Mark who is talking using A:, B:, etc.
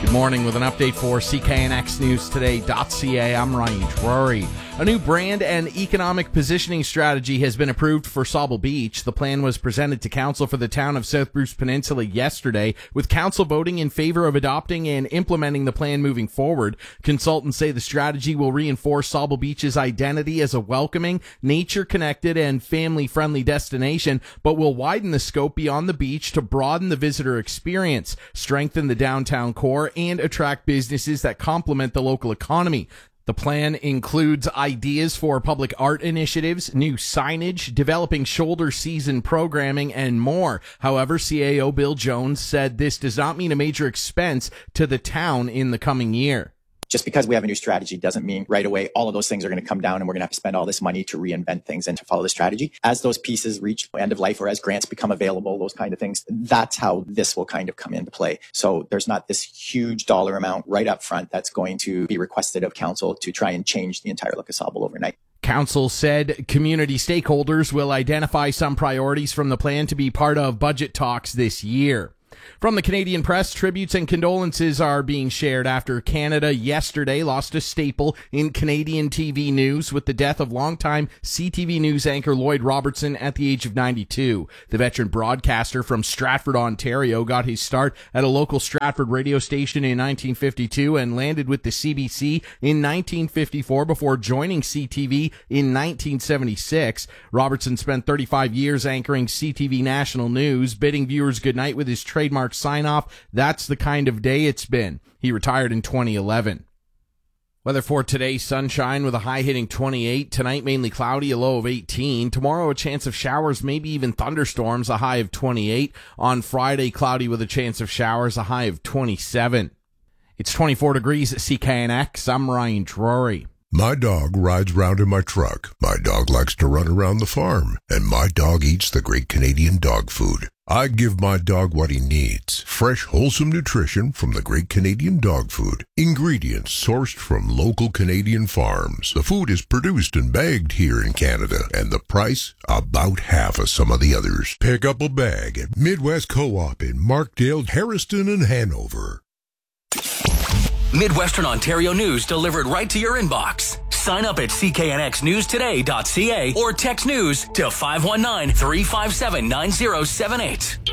A: Morning with an update for CKNXNewsToday.ca. I'm Ryan Drury. A new brand and economic positioning strategy has been approved for Sauble Beach. The plan was presented to council for the town of South Bruce Peninsula yesterday, with council voting in favor of adopting and implementing the plan moving forward. Consultants say the strategy will reinforce Sauble Beach's identity as a welcoming, nature-connected, and family-friendly destination, but will widen the scope beyond the beach to broaden the visitor experience, strengthen the downtown core, and attract businesses that complement the local economy. The plan includes ideas for public art initiatives, new signage, developing shoulder season programming, and more. However, CAO Bill Jones said this does not mean a major expense to the town in the coming year.
B: Just because we have a new strategy doesn't mean right away all of those things are going to come down and we're going to have to spend all this money to reinvent things and to follow the strategy. As those pieces reach end of life or as grants become available, those kind of things, that's how this will kind of come into play. So there's not this huge dollar amount right up front that's going to be requested of council to try and change the entire look of Sauble overnight.
A: Council said community stakeholders will identify some priorities from the plan to be part of budget talks this year. From the Canadian press, tributes and condolences are being shared after Canada yesterday lost a staple in Canadian TV news with the death of longtime CTV News anchor Lloyd Robertson at the age of 92. The veteran broadcaster from Stratford, Ontario, got his start at a local Stratford radio station in 1952 and landed with the CBC in 1954 before joining CTV in 1976. Robertson spent 35 years anchoring CTV National News, bidding viewers goodnight with his trademark sign-off, "That's the kind of day it's been." He retired in 2011. Weather for today, sunshine with a high hitting 28. Tonight, mainly cloudy, a low of 18. Tomorrow, a chance of showers, maybe even thunderstorms, a high of 28. On Friday, cloudy with a chance of showers, a high of 27. It's 24 degrees at CKNX. I'm Ryan Drury.
C: My dog rides round in my truck. My dog likes to run around the farm. And my dog eats the great Canadian dog food. I give my dog what he needs. Fresh, wholesome nutrition from the great Canadian dog food. Ingredients sourced from local Canadian farms. The food is produced and bagged here in Canada. And the price, about half of some of the others. Pick up a bag at Midwest Co-op in Markdale, Harriston, and Hanover.
D: Midwestern Ontario news delivered right to your inbox. Sign up at cknxnewstoday.ca or text news to 519-357-9078.